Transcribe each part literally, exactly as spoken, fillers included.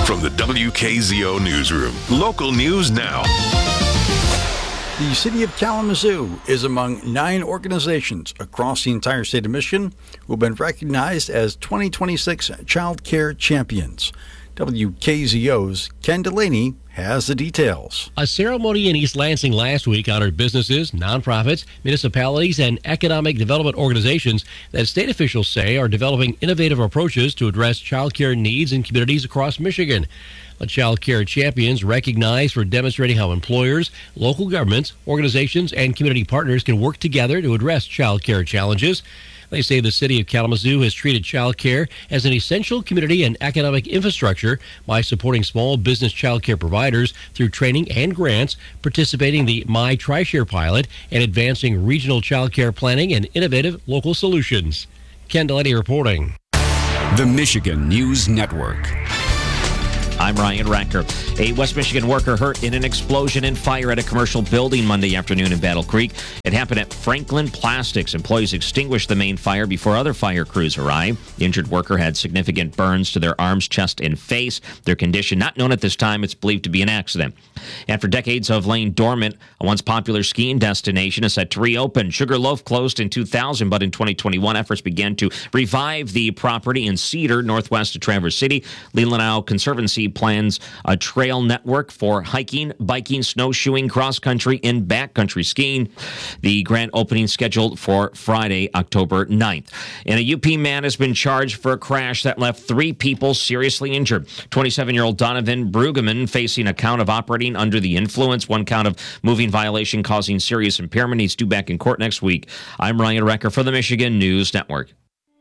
From the W K Z O Newsroom, local news now. The City of Kalamazoo is among nine organizations across the entire state of Michigan who have been recognized as twenty twenty-six Child Care Champions. W K Z O's Ken Delaney has the details. A ceremony in East Lansing last week honored businesses, nonprofits, municipalities, and economic development organizations that state officials say are developing innovative approaches to address child care needs in communities across Michigan. The Child Care Champions recognized for demonstrating how employers, local governments, organizations, and community partners can work together to address child care challenges. They say the city of Kalamazoo has treated child care as an essential community and economic infrastructure by supporting small business child care providers through training and grants, participating in the My TriShare pilot, and advancing regional child care planning and innovative local solutions. Ken Delaney reporting. The Michigan News Network. I'm Ryan Racker. A West Michigan worker hurt in an explosion and fire at a commercial building Monday afternoon in Battle Creek. It happened at Franklin Plastics. Employees extinguished the main fire before other fire crews arrived. The injured worker had significant burns to their arms, chest, and face. Their condition, not known at this time, it's believed to be an accident. After decades of laying dormant, a once popular skiing destination is set to reopen. Sugarloaf closed in two thousand, but in twenty twenty-one, efforts began to revive the property in Cedar, northwest of Traverse City. Leland Isle Conservancy plans a trail network for hiking, biking, snowshoeing, cross-country, and backcountry skiing. The grand opening scheduled for Friday, October ninth. And a U P man has been charged for a crash that left three people seriously injured. twenty-seven-year-old Donovan Brueggemann facing a count of operating under the influence, one count of moving violation causing serious impairment. He's due back in court next week. I'm Ryan Recker for the Michigan News Network.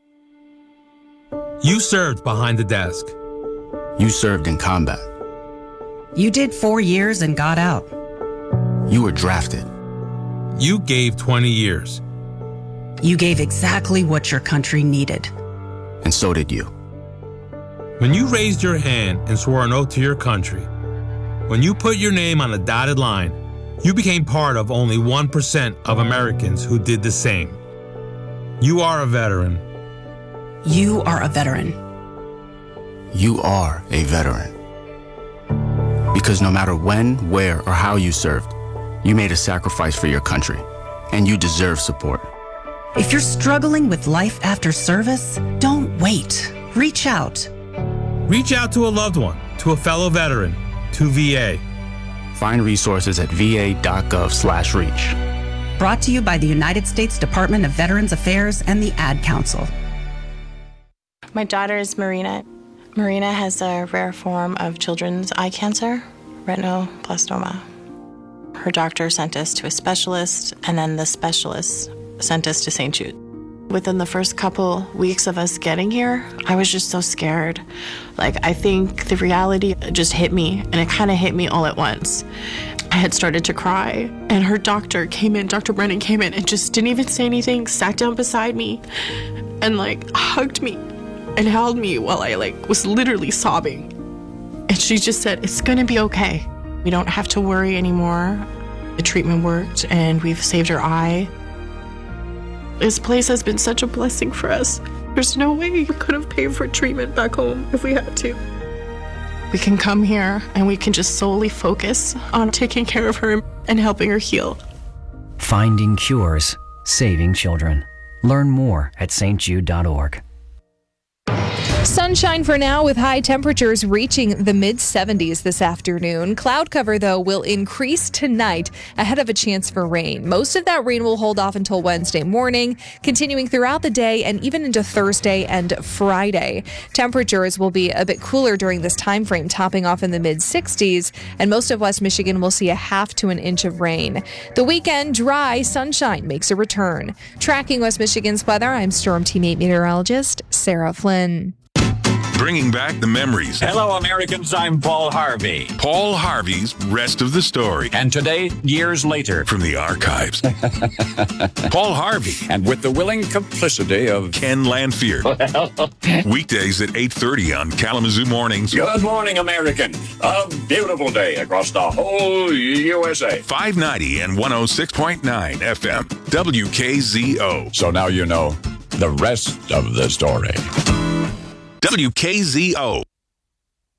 You served behind the desk. You served in combat. You did four years and got out. You were drafted. You gave twenty years. You gave exactly what your country needed. And so did you. When you raised your hand and swore an oath to your country, when you put your name on a dotted line, you became part of only one percent of Americans who did the same. You are a veteran. You are a veteran. You are a veteran. Because no matter when, where, or how you served, you made a sacrifice for your country, and you deserve support. If you're struggling with life after service, don't wait. Reach out. Reach out to a loved one, to a fellow veteran, to V A. Find resources at va.gov slash reach. Brought to you by the United States Department of Veterans Affairs and the Ad Council. My daughter is Marina. Marina has a rare form of children's eye cancer, retinoblastoma. Her doctor sent us to a specialist, and then the specialist sent us to Saint Jude. Within the first couple weeks of us getting here, I was just so scared. Like, I think the reality just hit me, and it kind of hit me all at once. I had started to cry, and her doctor came in, Doctor Brennan came in, and just didn't even say anything, sat down beside me, and, like, hugged me and held me while I, like, was literally sobbing. And she just said, it's gonna be okay. We don't have to worry anymore. The treatment worked, and we've saved her eye. This place has been such a blessing for us. There's no way we could have paid for treatment back home if we had to. We can come here and we can just solely focus on taking care of her and helping her heal. Finding cures, saving children. Learn more at s t jude dot org. Sunshine for now with high temperatures reaching the mid seventies this afternoon. Cloud cover, though, will increase tonight ahead of a chance for rain. Most of that rain will hold off until Wednesday morning, continuing throughout the day and even into Thursday and Friday. Temperatures will be a bit cooler during this time frame, topping off in the mid sixties, and most of West Michigan will see a half to an inch of rain. The weekend, dry sunshine makes a return. Tracking West Michigan's weather, I'm Storm Team eight meteorologist Sarah Flynn. Bringing back the memories. Hello, Americans. I'm Paul Harvey. Paul Harvey's Rest of the Story. And today, years later. From the archives. Paul Harvey. And with the willing complicity of Ken Lanfear. Well. Weekdays at eight thirty on Kalamazoo Mornings. Good morning, American. A beautiful day across the whole U S A. five ninety and one oh six point nine F M. W K Z O. So now you know the rest of the story. W K Z O.